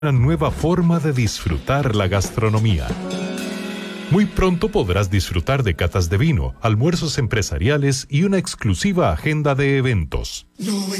Una nueva forma de disfrutar la gastronomía. Muy pronto podrás disfrutar de catas de vino, almuerzos empresariales y una exclusiva agenda de eventos.